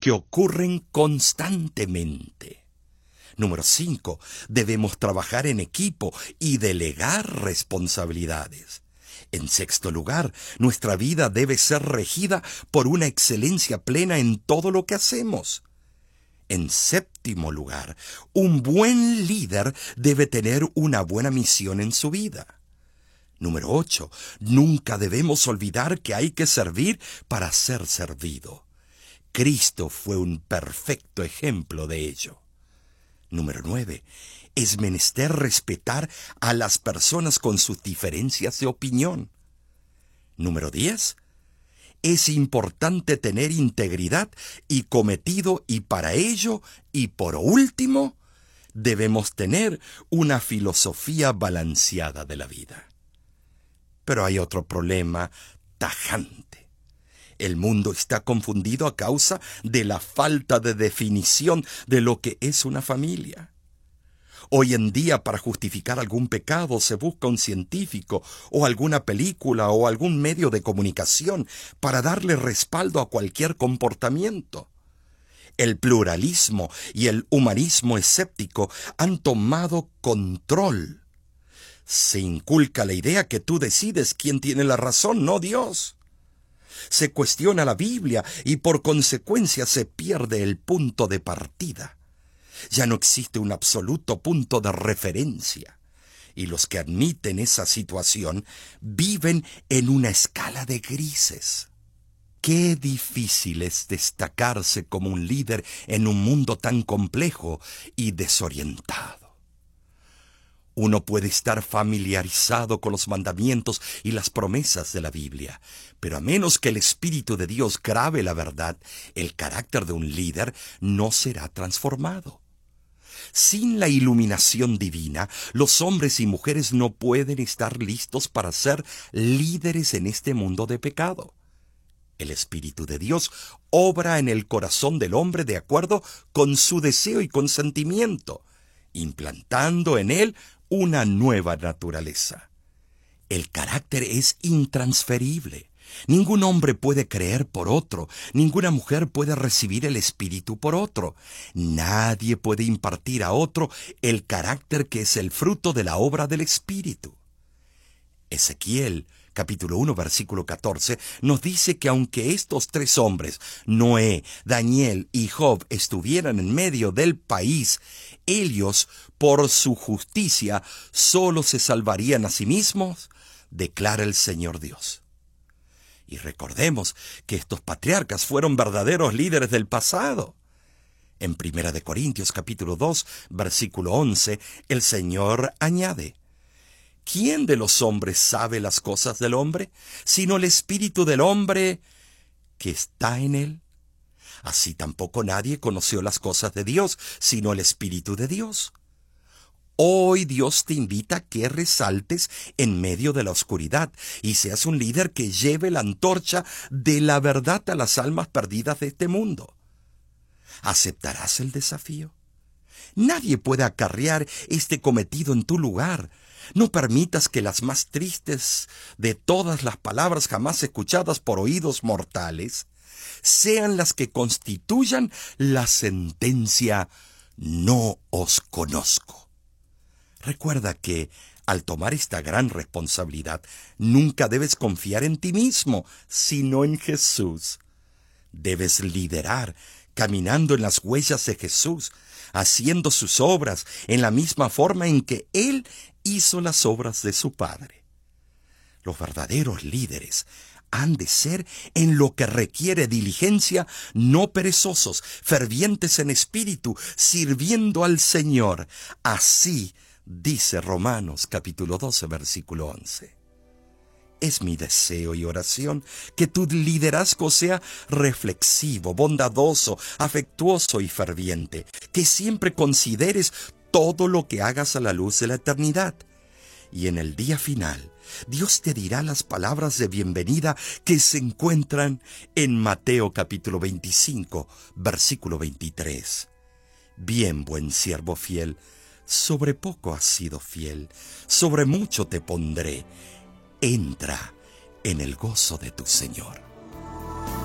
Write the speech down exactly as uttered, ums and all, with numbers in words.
que ocurren constantemente. Número cinco. Debemos trabajar en equipo y delegar responsabilidades. En sexto lugar, nuestra vida debe ser regida por una excelencia plena en todo lo que hacemos. En séptimo lugar, un buen líder debe tener una buena misión en su vida. Número ocho. Nunca debemos olvidar que hay que servir para ser servido. Cristo fue un perfecto ejemplo de ello. Número nueve. Es menester respetar a las personas con sus diferencias de opinión. Número diez. Es importante tener integridad y cometido, y para ello, y por último, debemos tener una filosofía balanceada de la vida. Pero hay otro problema tajante. El mundo está confundido a causa de la falta de definición de lo que es una familia. Hoy en día, para justificar algún pecado, se busca un científico o alguna película o algún medio de comunicación para darle respaldo a cualquier comportamiento. El pluralismo y el humanismo escéptico han tomado control. Se inculca la idea que tú decides quién tiene la razón, no Dios. Se cuestiona la Biblia y por consecuencia se pierde el punto de partida. Ya no existe un absoluto punto de referencia, y los que admiten esa situación viven en una escala de grises. Qué difícil es destacarse como un líder en un mundo tan complejo y desorientado. Uno puede estar familiarizado con los mandamientos y las promesas de la Biblia, pero a menos que el Espíritu de Dios grabe la verdad, el carácter de un líder no será transformado. Sin la iluminación divina, los hombres y mujeres no pueden estar listos para ser líderes en este mundo de pecado. El Espíritu de Dios obra en el corazón del hombre de acuerdo con su deseo y consentimiento, implantando en él una nueva naturaleza. El carácter es intransferible. Ningún hombre puede creer por otro, ninguna mujer puede recibir el Espíritu por otro. Nadie puede impartir a otro el carácter que es el fruto de la obra del Espíritu. Ezequiel, capítulo uno, versículo catorce, nos dice que aunque estos tres hombres, Noé, Daniel y Job, estuvieran en medio del país, ellos, por su justicia, solo se salvarían a sí mismos, declara el Señor Dios. Y recordemos que estos patriarcas fueron verdaderos líderes del pasado. En Primera de Corintios capítulo dos, versículo once, el Señor añade: ¿Quién de los hombres sabe las cosas del hombre, sino el espíritu del hombre que está en él? Así tampoco nadie conoció las cosas de Dios, sino el Espíritu de Dios. Hoy Dios te invita a que resaltes en medio de la oscuridad y seas un líder que lleve la antorcha de la verdad a las almas perdidas de este mundo. ¿Aceptarás el desafío? Nadie puede acarrear este cometido en tu lugar. No permitas que las más tristes de todas las palabras jamás escuchadas por oídos mortales sean las que constituyan la sentencia «No os conozco». Recuerda que, al tomar esta gran responsabilidad, nunca debes confiar en ti mismo, sino en Jesús. Debes liderar, caminando en las huellas de Jesús, haciendo sus obras en la misma forma en que Él hizo las obras de su Padre. Los verdaderos líderes han de ser en lo que requiere diligencia, no perezosos, fervientes en espíritu, sirviendo al Señor. Así dice Romanos capítulo doce, versículo once. Es mi deseo y oración que tu liderazgo sea reflexivo, bondadoso, afectuoso y ferviente, que siempre consideres todo lo que hagas a la luz de la eternidad. Y en el día final, Dios te dirá las palabras de bienvenida que se encuentran en Mateo capítulo veinticinco, versículo veintitrés. Bien, buen siervo fiel, sobre poco has sido fiel, sobre mucho te pondré. Entra en el gozo de tu Señor.